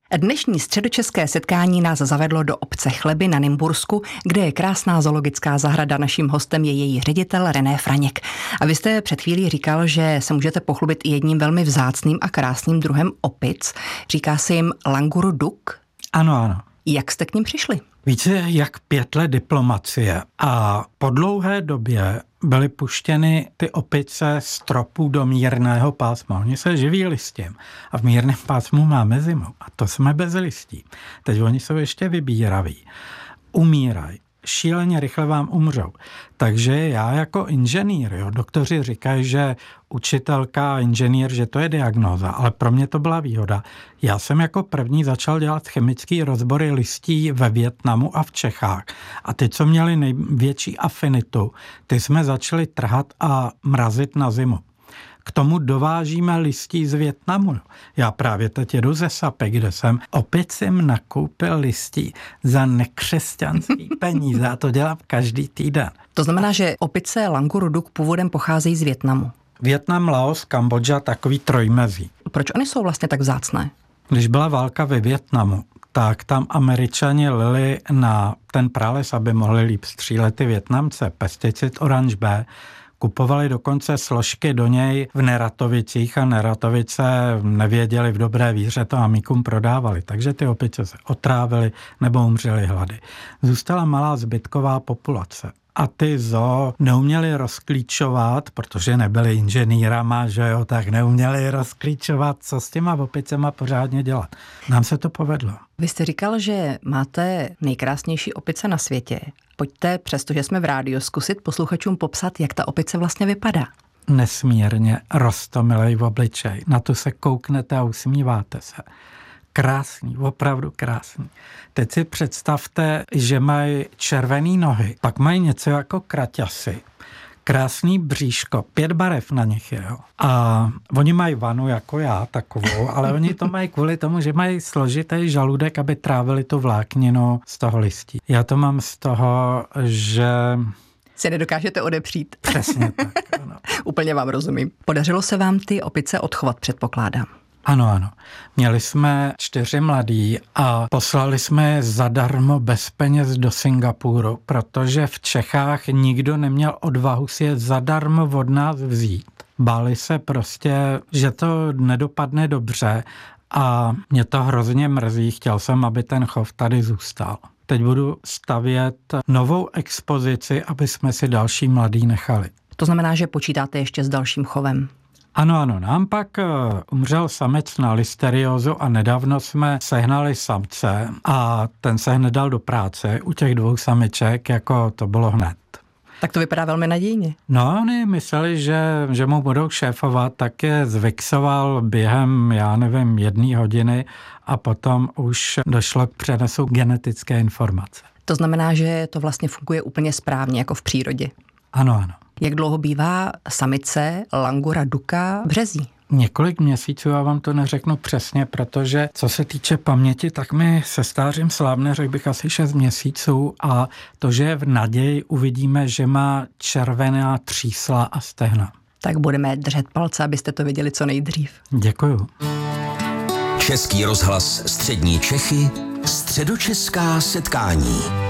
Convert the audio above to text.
Dnešní středočeské setkání nás zavedlo do obce Chleby na Nymbursku, kde je krásná zoologická zahrada. Naším hostem je její ředitel René Franěk. A vy jste před chvílí říkal, že se můžete pochlubit i jedním velmi vzácným a krásným druhem opic. Říká se jim languru duk? Ano. Jak jste k ním přišli? Více jak 5 let diplomacie a po dlouhé době byly puštěny ty opice z tropů do mírného pásma. Oni se živí listím a v mírném pásmu máme zimu a to jsme bez listí. Teď oni jsou ještě vybíraví. Umírají. Šíleně rychle vám umřou. Takže já jako inženýr, doktoři říkají, že učitelka a inženýr, že to je diagnóza, ale pro mě to byla výhoda. Já jsem jako první začal dělat chemické rozbory listí ve Vietnamu a v Čechách. A ty, co měli největší afinitu, ty jsme začali trhat a mrazit na zimu. K tomu dovážíme listí z Vietnamu. Já právě teď jedu ze Sapy, kde jsem opět jsem nakoupil listí za nekřesťanský peníze a to dělám každý týden. To znamená, že opice languru duk původem pocházejí z Vietnamu. Vietnam, Laos, Kambodža, takový trojmezí. Proč oni jsou vlastně tak vzácné? Když byla válka ve Vietnamu, tak tam Američani lili na ten prales, aby mohli líp střílet ty Vietnamce, pesticid Orange B. Kupovali dokonce složky do něj v Neratovicích a Neratovice nevěděli v dobré víře, to amikům prodávali. Takže ty opice se otrávily nebo umřely hlady. Zůstala malá zbytková populace. A ty zoo neuměli rozklíčovat, protože nebyli inženýrama, že jo, tak neuměli rozklíčovat, co s těma opicema pořádně dělat. Nám se to povedlo. Vy jste říkal, že máte nejkrásnější opice na světě. Pojďte, přestože jsme v rádiu, zkusit posluchačům popsat, jak ta opice vlastně vypadá. Nesmírně roztomilej v obličej. Na to se kouknete a usmíváte se. Krásný, opravdu krásný. Teď si představte, že mají červený nohy, pak mají něco jako kraťasy. Krásný bříško, 5 barev na nich je. Jo. A oni mají vanu jako já, takovou, ale oni to mají kvůli tomu, že mají složitý žaludek, aby trávili tu vlákninu z toho listí. Já to mám z toho, že si nedokážete odepřít. Přesně tak. Ano. Úplně vám rozumím. Podařilo se vám ty opice odchovat, předpokládám. Ano. Měli jsme 4 mladí a poslali jsme je zadarmo bez peněz do Singapuru, protože v Čechách nikdo neměl odvahu si je zadarmo od nás vzít. Báli se prostě, že to nedopadne dobře a mě to hrozně mrzí. Chtěl jsem, aby ten chov tady zůstal. Teď budu stavět novou expozici, aby jsme si další mladý nechali. To znamená, že počítáte ještě s dalším chovem? Ano, nám pak umřel samec na listeriózu a nedávno jsme sehnali samce a ten se hned dal do práce u těch 2 samiček, jako to bylo hned. Tak to vypadá velmi nadějně. No, oni mysleli, že mu budou šéfovat, tak je zvixoval během, 1 hodiny a potom už došlo k přenesu genetické informace. To znamená, že to vlastně funguje úplně správně, jako v přírodě. Ano. Jak dlouho bývá samice langura duka březí? Několik měsíců, já vám to neřeknu přesně, protože co se týče paměti, tak mi se stářím slábne, řekl bych asi 6 měsíců a to, že v naději uvidíme, že má červená třísla a stehna. Tak budeme držet palce, abyste to viděli co nejdřív. Děkuju. Český rozhlas Střední Čechy, středočeská setkání.